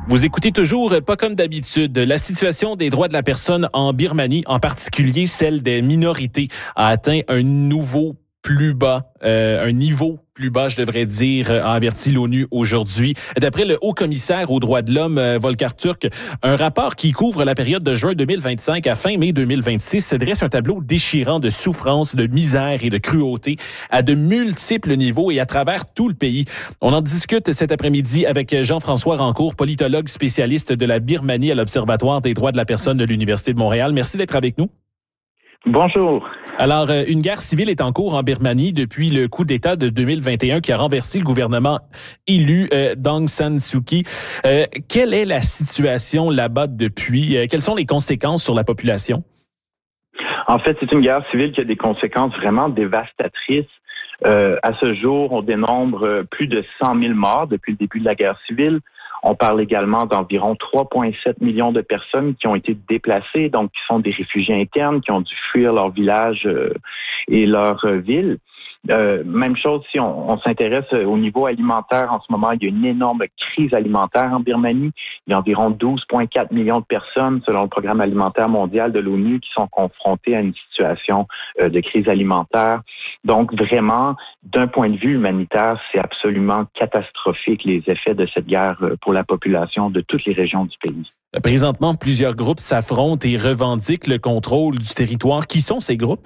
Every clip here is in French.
Vous écoutez toujours Pas comme d'habitude. La situation des droits de la personne en Birmanie, en particulier celle des minorités, a atteint un niveau plus bas, je devrais dire, a averti l'ONU aujourd'hui. D'après le haut-commissaire aux droits de l'homme, Volker Turk, un rapport qui couvre la période de juin 2025 à fin mai 2026 dresse un tableau déchirant de souffrance, de misère et de cruauté à de multiples niveaux et à travers tout le pays. On en discute cet après-midi avec Jean-François Rancourt, politologue spécialiste de la Birmanie à l'Observatoire des droits de la personne de l'Université de Montréal. Merci d'être avec nous. Bonjour. Alors, une guerre civile est en cours en Birmanie depuis le coup d'État de 2021 qui a renversé le gouvernement élu d'Aung San Suu Kyi. Quelle est la situation là-bas depuis? Quelles sont les conséquences sur la population? En fait, c'est une guerre civile qui a des conséquences vraiment dévastatrices. À ce jour, on dénombre plus de 100 000 morts depuis le début de la guerre civile. On parle également d'environ 3,7 millions de personnes qui ont été déplacées, donc qui sont des réfugiés internes, qui ont dû fuir leur village et leur ville. Même chose si on s'intéresse au niveau alimentaire. En ce moment, il y a une énorme crise alimentaire en Birmanie. Il y a environ 12,4 millions de personnes, selon le Programme alimentaire mondial de l'ONU, qui sont confrontées à une situation de crise alimentaire. Donc, vraiment, d'un point de vue humanitaire, c'est absolument catastrophique les effets de cette guerre pour la population de toutes les régions du pays. Présentement, plusieurs groupes s'affrontent et revendiquent le contrôle du territoire. Qui sont ces groupes?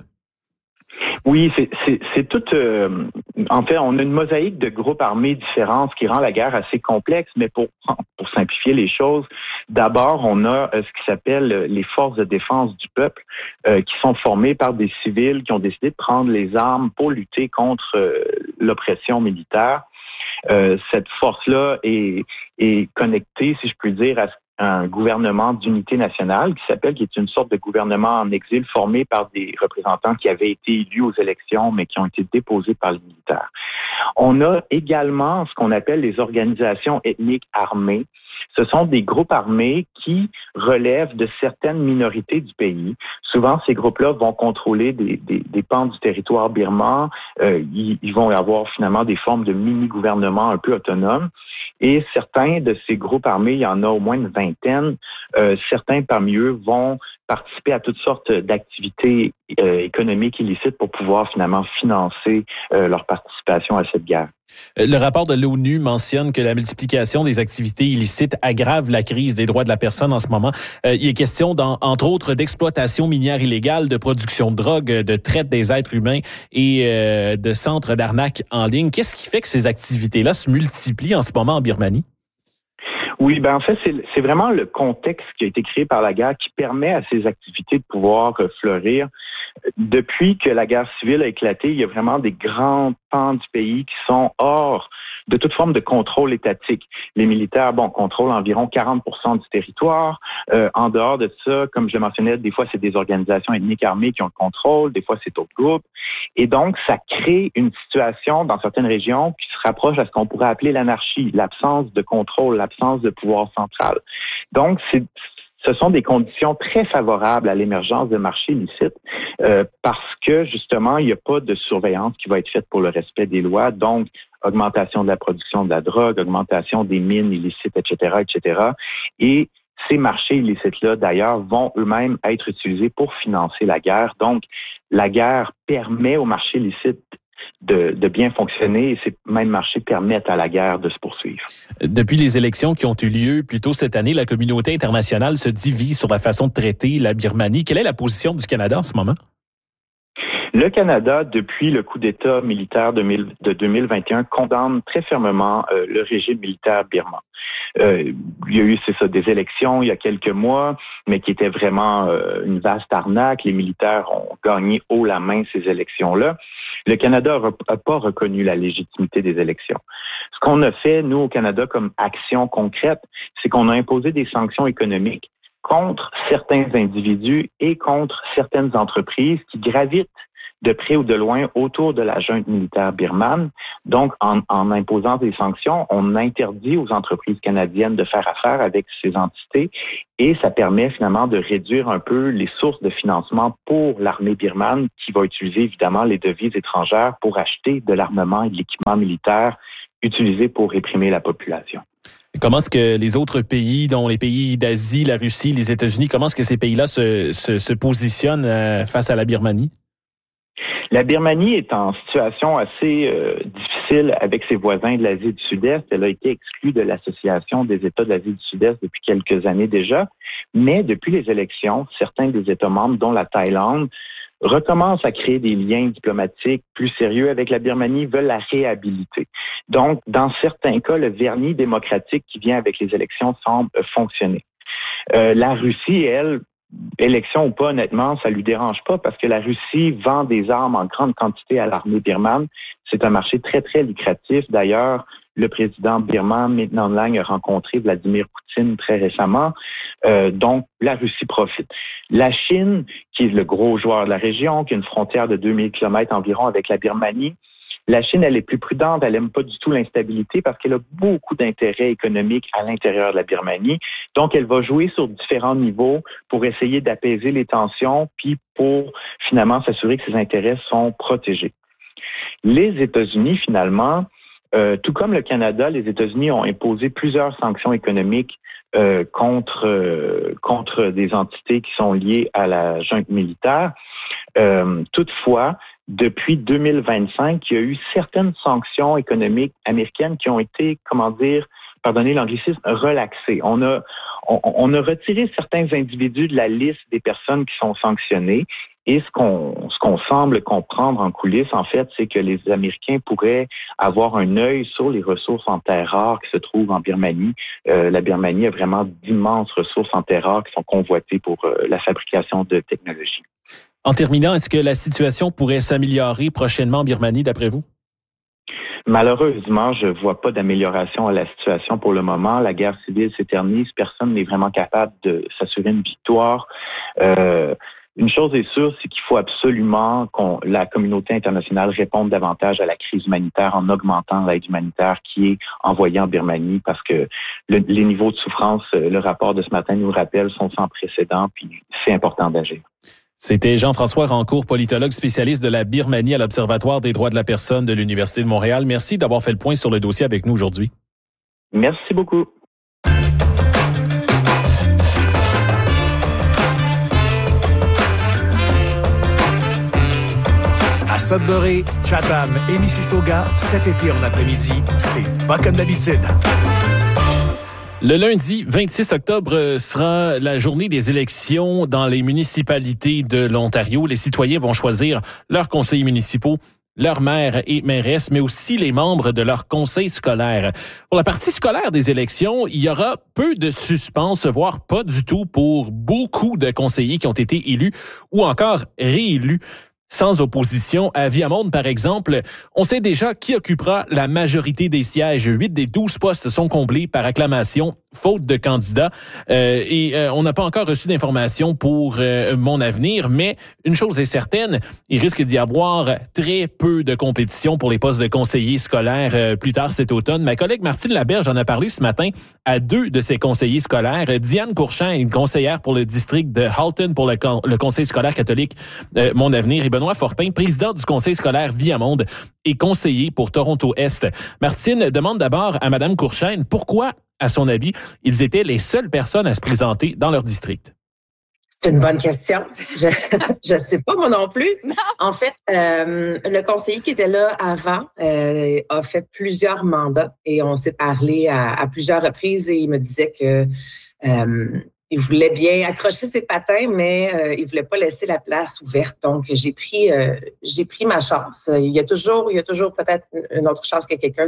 Oui, c'est tout. En fait, on a une mosaïque de groupes armés différents, ce qui rend la guerre assez complexe. Mais pour simplifier les choses, d'abord, on a ce qui s'appelle les forces de défense du peuple, qui sont formées par des civils qui ont décidé de prendre les armes pour lutter contre l'oppression militaire. Cette force-là est connectée, si je puis dire, à un gouvernement d'unité nationale qui est une sorte de gouvernement en exil formé par des représentants qui avaient été élus aux élections, mais qui ont été déposés par les militaires. On a également ce qu'on appelle les organisations ethniques armées. Ce sont des groupes armés qui relèvent de certaines minorités du pays. Souvent, ces groupes-là vont contrôler des pans du territoire birman. Ils vont avoir finalement des formes de mini-gouvernements un peu autonomes. Et certains de ces groupes armés, il y en a au moins une vingtaine, certains parmi eux vont participer à toutes sortes d'activités économiques illicites pour pouvoir finalement financer leur participation à cette guerre. Le rapport de l'ONU mentionne que la multiplication des activités illicites aggrave la crise des droits de la personne en ce moment. Il est question, entre autres, d'exploitation minière illégale, de production de drogue, de traite des êtres humains et de centres d'arnaque en ligne. Qu'est-ce qui fait que ces activités-là se multiplient en ce moment en Birmanie? Oui, en fait, c'est vraiment le contexte qui a été créé par la guerre qui permet à ces activités de pouvoir fleurir. Depuis que la guerre civile a éclaté, il y a vraiment des grands pans du pays qui sont hors de toute forme de contrôle étatique. Les militaires, contrôlent environ 40% du territoire. En dehors de ça, comme je le mentionnais, des fois, c'est des organisations ethniques armées qui ont le contrôle, des fois, c'est d'autres groupes. Et donc, ça crée une situation dans certaines régions qui se rapproche à ce qu'on pourrait appeler l'anarchie, l'absence de contrôle, l'absence de pouvoir central. Donc, ce sont des conditions très favorables à l'émergence de marchés illicites parce que, justement, il n'y a pas de surveillance qui va être faite pour le respect des lois. Donc, augmentation de la production de la drogue, augmentation des mines illicites, etc., etc. Et ces marchés illicites-là, d'ailleurs, vont eux-mêmes être utilisés pour financer la guerre. Donc, la guerre permet aux marchés illicites de bien fonctionner et ces mêmes marchés permettent à la guerre de se poursuivre. Depuis les élections qui ont eu lieu plus tôt cette année, la communauté internationale se divise sur la façon de traiter la Birmanie. Quelle est la position du Canada en ce moment? Le Canada, depuis le coup d'État militaire de 2021, condamne très fermement le régime militaire birman. Il y a eu, des élections il y a quelques mois, mais qui étaient vraiment une vaste arnaque. Les militaires ont gagné haut la main ces élections-là. Le Canada n'a pas reconnu la légitimité des élections. Ce qu'on a fait, nous, au Canada, comme action concrète, c'est qu'on a imposé des sanctions économiques contre certains individus et contre certaines entreprises qui gravitent de près ou de loin autour de la junte militaire birmane. Donc, en imposant des sanctions, on interdit aux entreprises canadiennes de faire affaire avec ces entités et ça permet finalement de réduire un peu les sources de financement pour l'armée birmane qui va utiliser évidemment les devises étrangères pour acheter de l'armement et de l'équipement militaire utilisé pour réprimer la population. Comment est-ce que les autres pays, dont les pays d'Asie, la Russie, les États-Unis, comment est-ce que ces pays-là se positionnent face à la Birmanie? La Birmanie est en situation assez difficile avec ses voisins de l'Asie du Sud-Est. Elle a été exclue de l'Association des États de l'Asie du Sud-Est depuis quelques années déjà. Mais depuis les élections, certains des États membres, dont la Thaïlande, recommencent à créer des liens diplomatiques plus sérieux avec la Birmanie, veulent la réhabiliter. Donc, dans certains cas, le vernis démocratique qui vient avec les élections semble fonctionner. La Russie, elle, élection ou pas, honnêtement, ça lui dérange pas parce que la Russie vend des armes en grande quantité à l'armée birmane. C'est un marché très, très lucratif. D'ailleurs, le président birman, Min Aung Hlaing, a rencontré Vladimir Poutine très récemment. Donc, la Russie profite. La Chine, qui est le gros joueur de la région, qui a une frontière de 2000 km environ avec la Birmanie, la Chine, elle est plus prudente, elle n'aime pas du tout l'instabilité parce qu'elle a beaucoup d'intérêts économiques à l'intérieur de la Birmanie. Donc, elle va jouer sur différents niveaux pour essayer d'apaiser les tensions, puis pour finalement s'assurer que ses intérêts sont protégés. Les États-Unis, finalement, tout comme le Canada, les États-Unis ont imposé plusieurs sanctions économiques contre des entités qui sont liées à la junte militaire. Toutefois, depuis 2025, il y a eu certaines sanctions économiques américaines qui ont été, pardonnez l'anglicisme, relaxées. On a retiré certains individus de la liste des personnes qui sont sanctionnées. Et ce qu'on semble comprendre en coulisses, en fait, c'est que les Américains pourraient avoir un œil sur les ressources en terres rares qui se trouvent en Birmanie. La Birmanie a vraiment d'immenses ressources en terres rares qui sont convoitées pour la fabrication de technologies. En terminant, est-ce que la situation pourrait s'améliorer prochainement en Birmanie, d'après vous? Malheureusement, je vois pas d'amélioration à la situation pour le moment. La guerre civile s'éternise. Personne n'est vraiment capable de s'assurer une victoire. Une chose est sûre, c'est qu'il faut absolument que la communauté internationale réponde davantage à la crise humanitaire en augmentant l'aide humanitaire qui est envoyée en Birmanie parce que les niveaux de souffrance, le rapport de ce matin nous rappelle, sont sans précédent, puis c'est important d'agir. C'était Jean-François Rancourt, politologue spécialiste de la Birmanie à l'Observatoire des droits de la personne de l'Université de Montréal. Merci d'avoir fait le point sur le dossier avec nous aujourd'hui. Merci beaucoup. À Sudbury, Chatham et Mississauga, cet été en après-midi, c'est pas comme d'habitude. Le lundi 26 octobre sera la journée des élections dans les municipalités de l'Ontario. Les citoyens vont choisir leurs conseillers municipaux, leurs maires et mairesses, mais aussi les membres de leur conseil scolaire. Pour la partie scolaire des élections, il y aura peu de suspense, voire pas du tout pour beaucoup de conseillers qui ont été élus ou encore réélus. Sans opposition à Viamonde, par exemple, on sait déjà qui occupera la majorité des sièges. 8 des 12 postes sont comblés par acclamation, faute de candidats. On n'a pas encore reçu d'informations pour Mon Avenir, mais une chose est certaine, il risque d'y avoir très peu de compétition pour les postes de conseillers scolaires plus tard cet automne. Ma collègue Martine Laberge en a parlé ce matin à 2 de ses conseillers scolaires. Diane Courchain, une conseillère pour le district de Halton pour le conseil scolaire catholique Mon Avenir, et Benoît Fortin, président du conseil scolaire Viamonde et conseiller pour Toronto-Est. Martine demande d'abord à Mme Courchain pourquoi, à son avis, ils étaient les seules personnes à se présenter dans leur district. C'est une bonne question. Je sais pas moi non plus. Non. En fait, le conseiller qui était là avant a fait plusieurs mandats et on s'est parlé à plusieurs reprises et il me disait que il voulait bien accrocher ses patins, mais il voulait pas laisser la place ouverte. Donc, j'ai pris ma chance. Il y a toujours peut-être une autre chance que quelqu'un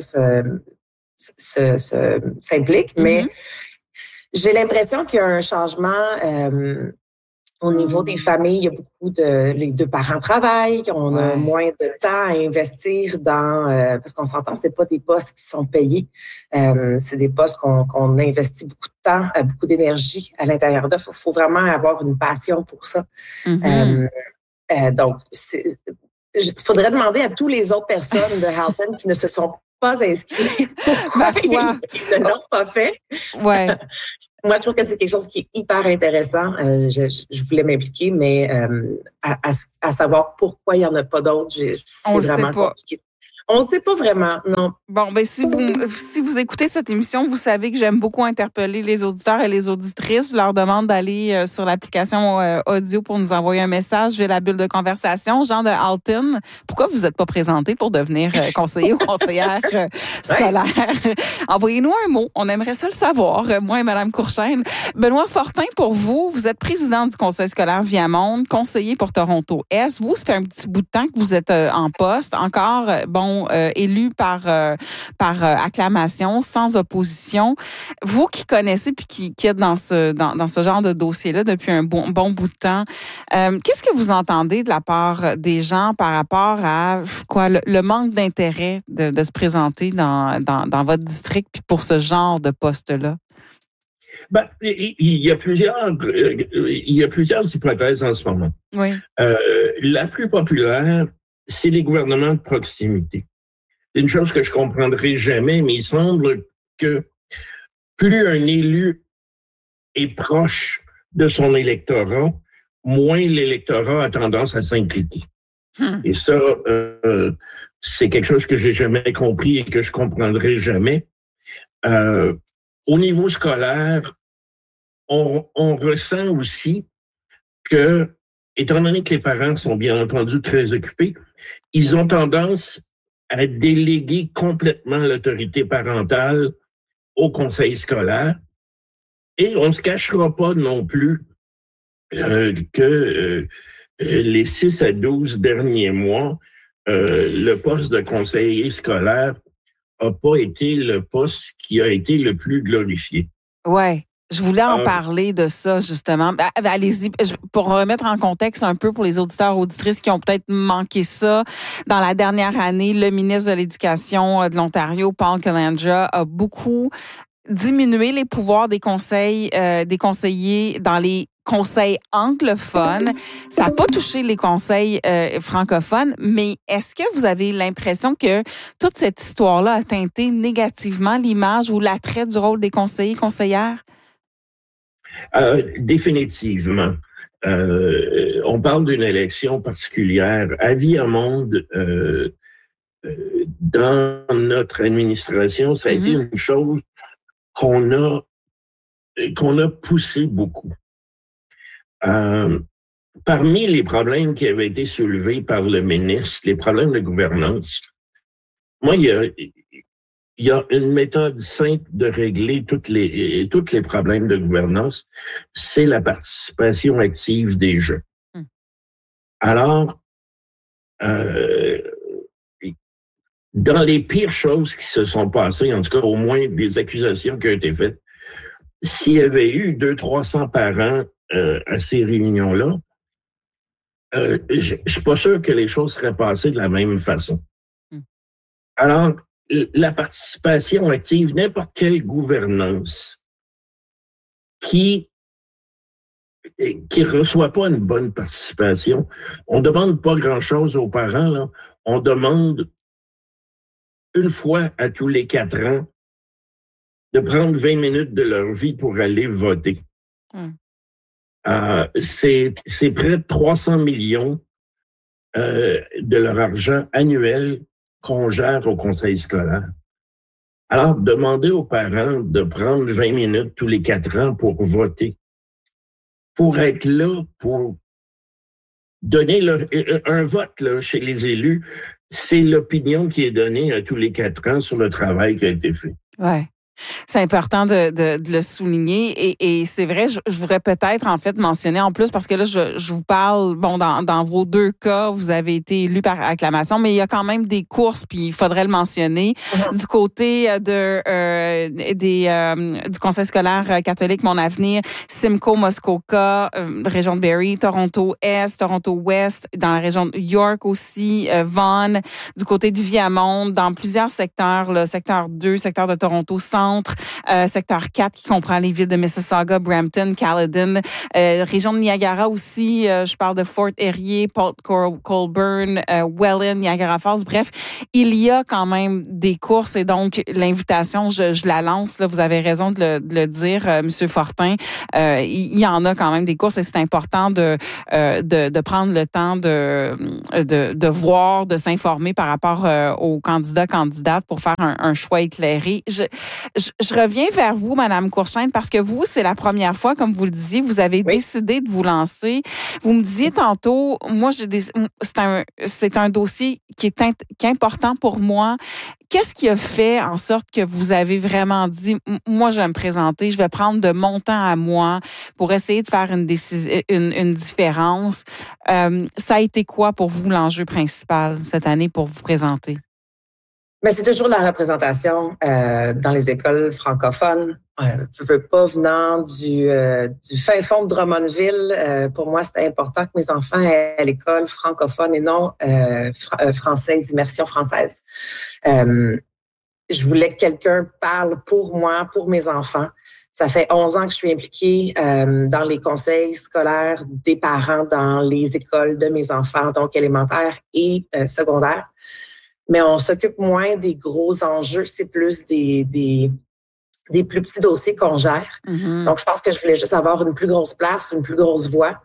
s'implique, mais j'ai l'impression qu'il y a un changement au niveau des familles. Il y a beaucoup les 2 parents travaillent, on a moins de temps à investir dans parce qu'on s'entend, c'est pas des postes qui sont payés, c'est des postes qu'on investit beaucoup de temps, beaucoup d'énergie à l'intérieur d'eux. Faut vraiment avoir une passion pour ça. Donc, faudrait demander à tous les autres personnes de Halton qui ne se sont pas inscrits pourquoi ils ne l'ont pas fait. Ouais. Moi, je trouve que c'est quelque chose qui est hyper intéressant. Je voulais m'impliquer, mais à savoir pourquoi il n'y en a pas d'autres, c'est vraiment compliqué. On ne sait pas vraiment, non. Bon, ben si vous écoutez cette émission, vous savez que j'aime beaucoup interpeller les auditeurs et les auditrices. Je leur demande d'aller sur l'application audio pour nous envoyer un message via la bulle de conversation. Jean de Alton, pourquoi vous n'êtes pas présenté pour devenir conseiller ou conseillère scolaire? Envoyez-nous un mot. On aimerait ça le savoir, moi et Mme Courchaine. Benoît Fortin, pour vous, vous êtes président du Conseil scolaire Viamonde, conseiller pour Toronto-Est. Vous, ça fait un petit bout de temps que vous êtes en poste, encore, élu par acclamation, sans opposition. Vous qui connaissez puis qui êtes dans ce genre de dossier-là depuis un bon bout de temps, qu'est-ce que vous entendez de la part des gens par rapport à le manque d'intérêt de se présenter dans votre district puis pour ce genre de poste-là? Ben, il y a plusieurs hypothèses en ce moment. Oui. La plus populaire, c'est les gouvernements de proximité. C'est une chose que je comprendrai jamais, mais il semble que plus un élu est proche de son électorat, moins l'électorat a tendance à s'impliquer. Et ça, c'est quelque chose que j'ai jamais compris et que je comprendrai jamais. Au niveau scolaire, on ressent aussi que, étant donné que les parents sont bien entendu très occupés, ils ont tendance à déléguer complètement l'autorité parentale au conseil scolaire. Et on ne se cachera pas non plus que les 6 à 12 derniers mois, le poste de conseiller scolaire n'a pas été le poste qui a été le plus glorifié. Ouais. Je voulais en parler de ça, justement. Allez-y, pour remettre en contexte un peu pour les auditeurs, auditrices qui ont peut-être manqué ça. Dans la dernière année, le ministre de l'Éducation de l'Ontario, Paul Calandra, a beaucoup diminué les pouvoirs des conseillers dans les conseils anglophones. Ça n'a pas touché les conseils francophones, mais est-ce que vous avez l'impression que toute cette histoire-là a teinté négativement l'image ou l'attrait du rôle des conseillers et conseillères? Définitivement. On parle d'une élection particulière. À Viamonde, dans notre administration, ça a été une chose qu'on a poussé beaucoup. Parmi les problèmes qui avaient été soulevés par le ministre, les problèmes de gouvernance, moi, il y a une méthode simple de régler tous les problèmes de gouvernance, c'est la participation active des jeunes. Alors, dans les pires choses qui se sont passées, en tout cas au moins des accusations qui ont été faites, s'il y avait eu 200-300 parents à ces réunions-là, je suis pas sûr que les choses seraient passées de la même façon. Alors, la participation active, n'importe quelle gouvernance qui reçoit pas une bonne participation, on demande pas grand-chose aux parents, là. On demande une fois à tous les 4 ans de prendre 20 minutes de leur vie pour aller voter. C'est près de 300 millions de leur argent annuel qu'on gère au conseil scolaire. Alors, demander aux parents de prendre 20 minutes tous les 4 ans pour voter, pour être là, pour donner un vote là, chez les élus, c'est l'opinion qui est donnée à tous les 4 ans sur le travail qui a été fait. Ouais. C'est important de le souligner et c'est vrai, je voudrais peut-être en fait mentionner en plus parce que là je vous parle dans vos 2 cas, vous avez été élu par acclamation, mais il y a quand même des courses puis il faudrait le mentionner du côté du Conseil scolaire catholique Mon Avenir, Simcoe, Muskoka, région de Barrie, Toronto-Est, Toronto-Ouest, dans la région de York aussi, Vaughan, du côté du Viamonde, dans plusieurs secteurs, le secteur 2, secteur de Toronto, Centre, centre, secteur 4 qui comprend les villes de Mississauga, Brampton, Caledon, région de Niagara aussi, je parle de Fort Erie, Port Colborne, Welland, Niagara Falls. Bref, il y a quand même des courses et donc l'invitation, je la lance. Là, vous avez raison de le dire, Monsieur Fortin. Il y en a quand même des courses et c'est important de prendre le temps de voir, de s'informer par rapport aux candidates pour faire un choix éclairé. Je reviens vers vous, Madame Courchaine, parce que vous, c'est la première fois, comme vous le disiez, vous avez décidé de vous lancer. Vous me disiez tantôt, moi, c'est un dossier qui est important pour moi. Qu'est-ce qui a fait en sorte que vous avez vraiment dit, moi, je vais me présenter, je vais prendre de mon temps à moi pour essayer de faire une différence? Ça a été quoi pour vous l'enjeu principal cette année pour vous présenter? Mais c'est toujours la représentation dans les écoles francophones. Je veux pas venant du fin fond de Drummondville. Pour moi, c'était important que mes enfants aient à l'école francophone et non française, immersion française. Je voulais que quelqu'un parle pour moi, pour mes enfants. Ça fait 11 ans que je suis impliquée dans les conseils scolaires des parents dans les écoles de mes enfants, donc élémentaires et secondaires. Mais on s'occupe moins des gros enjeux, c'est plus des plus petits dossiers qu'on gère. Mm-hmm. Donc, je pense que je voulais juste avoir une plus grosse place, une plus grosse voix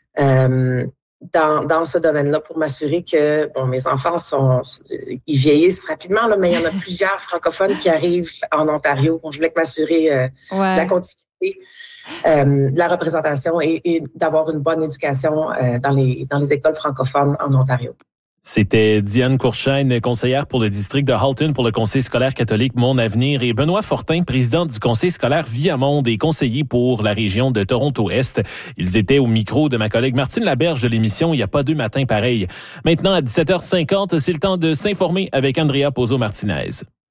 dans ce domaine-là pour m'assurer que mes enfants ils vieillissent rapidement, là, mais il y en a plusieurs francophones qui arrivent en Ontario. Je voulais m'assurer de la continuité, de la représentation et d'avoir une bonne éducation dans les écoles francophones en Ontario. C'était Diane Courchaine, conseillère pour le district de Halton pour le Conseil scolaire catholique Mon Avenir, et Benoît Fortin, président du Conseil scolaire Viamonde et conseiller pour la région de Toronto-Est. Ils étaient au micro de ma collègue Martine Laberge de l'émission Il n'y a pas deux matins pareils. Maintenant, à 17h50, c'est le temps de s'informer avec Andrea Pozo-Martinez.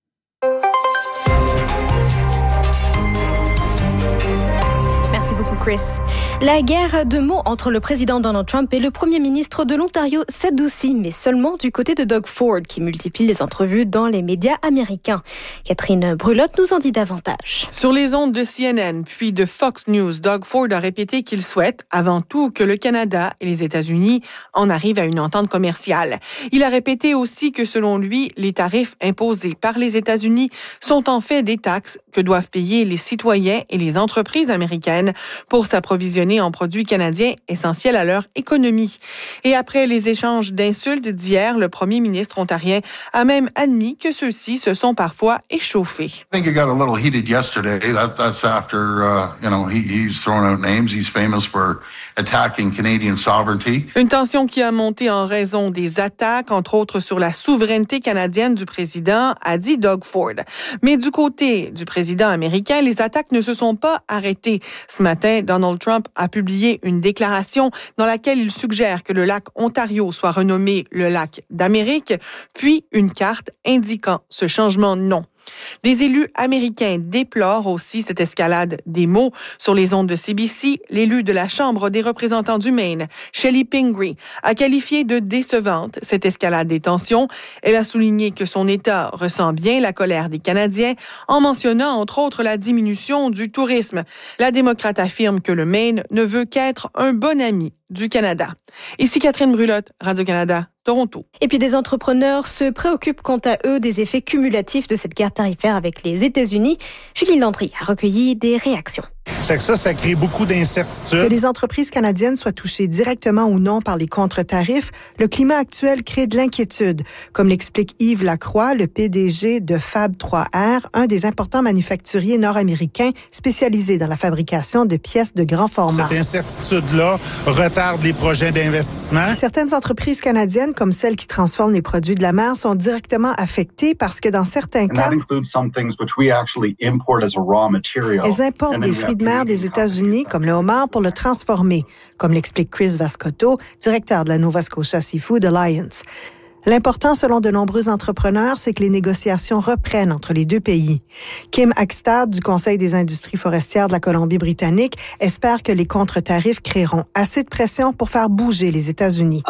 Merci beaucoup, Chris. La guerre de mots entre le président Donald Trump et le premier ministre de l'Ontario s'adoucit, mais seulement du côté de Doug Ford, qui multiplie les entrevues dans les médias américains. Catherine Brulotte nous en dit davantage. Sur les ondes de CNN puis de Fox News, Doug Ford a répété qu'il souhaite, avant tout, que le Canada et les États-Unis en arrivent à une entente commerciale. Il a répété aussi que, selon lui, les tarifs imposés par les États-Unis sont en fait des taxes que doivent payer les citoyens et les entreprises américaines pour s'approvisionner en produits canadiens essentiels à leur économie. Et après les échanges d'insultes d'hier, le premier ministre ontarien a même admis que ceux-ci se sont parfois échauffés. I think it got a little heated yesterday. That's after, he's thrown out names. He's famous for attacking Canadian sovereignty. Une tension qui a monté en raison des attaques, entre autres sur la souveraineté canadienne du président, a dit Doug Ford. Mais du côté du président américain, les attaques ne se sont pas arrêtées. Ce matin, Donald Trump a publié une déclaration dans laquelle il suggère que le lac Ontario soit renommé le lac d'Amérique, puis une carte indiquant ce changement de nom. Des élus américains déplorent aussi cette escalade des mots. Sur les ondes de CBC, l'élu de la Chambre des représentants du Maine, Shelley Pingree, a qualifié de décevante cette escalade des tensions. Elle a souligné que son État ressent bien la colère des Canadiens en mentionnant entre autres la diminution du tourisme. La démocrate affirme que le Maine ne veut qu'être un bon ami du Canada. Ici Catherine Brulotte, Radio-Canada, Toronto. Et puis des entrepreneurs se préoccupent quant à eux des effets cumulatifs de cette guerre tarifaire avec les États-Unis. Julie Landry a recueilli des réactions. C'est que ça crée beaucoup d'incertitudes. Que les entreprises canadiennes soient touchées directement ou non par les contre-tarifs, le climat actuel crée de l'inquiétude, comme l'explique Yves Lacroix, le PDG de Fab 3R, un des importants manufacturiers nord-américains spécialisés dans la fabrication de pièces de grand format. Cette incertitude-là retarde les projets d'investissement. Certaines entreprises canadiennes, comme celles qui transforment les produits de la mer, sont directement affectées parce que dans certains cas, elles importent des fruits de mer des États-Unis, comme le homard, pour le transformer, comme l'explique Chris Vascotto, directeur de la Nova Scotia Seafood Alliance. L'important, selon de nombreux entrepreneurs, c'est que les négociations reprennent entre les deux pays. Kim Hackstad, du Conseil des industries forestières de la Colombie-Britannique, espère que les contre-tarifs créeront assez de pression pour faire bouger les États-Unis.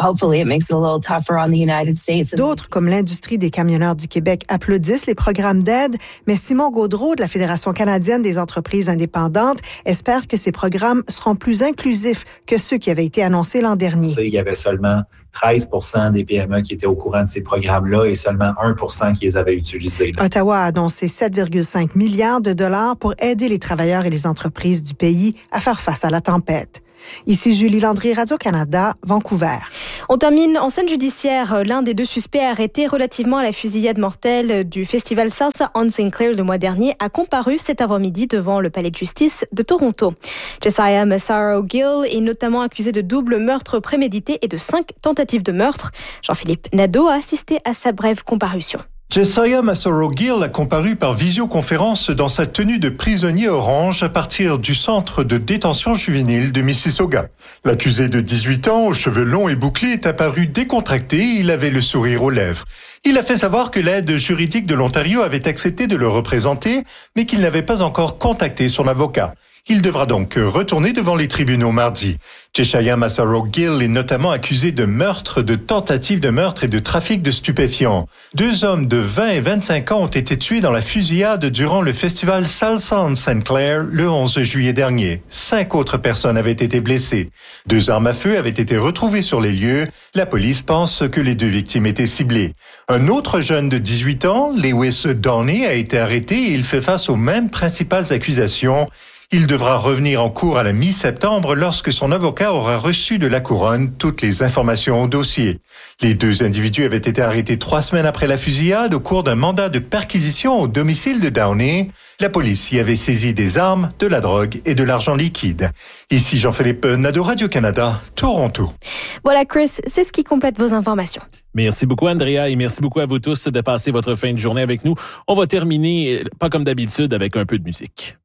D'autres, comme l'industrie des camionneurs du Québec, applaudissent les programmes d'aide, mais Simon Gaudreault, de la Fédération canadienne des entreprises indépendantes, espère que ces programmes seront plus inclusifs que ceux qui avaient été annoncés l'an dernier. Il y avait seulement 13% des PME qui étaient au courant de ces programmes-là et seulement 1% qui les avaient utilisés. Ottawa a annoncé 7,5 milliards de dollars pour aider les travailleurs et les entreprises du pays à faire face à la tempête. Ici Julie Landry, Radio-Canada, Vancouver. On termine en scène judiciaire. L'un des deux suspects arrêtés relativement à la fusillade mortelle du festival Salsa on Sinclair le mois dernier a comparu cet avant-midi devant le palais de justice de Toronto. Josiah Massaro-Gill est notamment accusé de double meurtre prémédité et de 5 tentatives de meurtre. Jean-Philippe Nadeau a assisté à sa brève comparution. Josiah Massaro-Gill a comparu par visioconférence dans sa tenue de prisonnier orange à partir du centre de détention juvénile de Mississauga. L'accusé de 18 ans, aux cheveux longs et bouclés, est apparu décontracté et il avait le sourire aux lèvres. Il a fait savoir que l'aide juridique de l'Ontario avait accepté de le représenter, mais qu'il n'avait pas encore contacté son avocat. Il devra donc retourner devant les tribunaux mardi. Josiah Massaro-Gill est notamment accusé de meurtre, de tentative de meurtre et de trafic de stupéfiants. 2 hommes de 20 et 25 ans ont été tués dans la fusillade durant le festival Salsa on Sinclair le 11 juillet dernier. 5 autres personnes avaient été blessées. 2 armes à feu avaient été retrouvées sur les lieux. La police pense que les 2 victimes étaient ciblées. Un autre jeune de 18 ans, Lewis Downey, a été arrêté et il fait face aux mêmes principales accusations. Il devra revenir en cours à la mi-septembre lorsque son avocat aura reçu de la couronne toutes les informations au dossier. Les 2 individus avaient été arrêtés 3 semaines après la fusillade au cours d'un mandat de perquisition au domicile de Downey. La police y avait saisi des armes, de la drogue et de l'argent liquide. Ici Jean-Philippe Nadeau, Radio-Canada, Toronto. Voilà Chris, c'est ce qui complète vos informations. Merci beaucoup Andrea et merci beaucoup à vous tous de passer votre fin de journée avec nous. On va terminer, pas comme d'habitude, avec un peu de musique.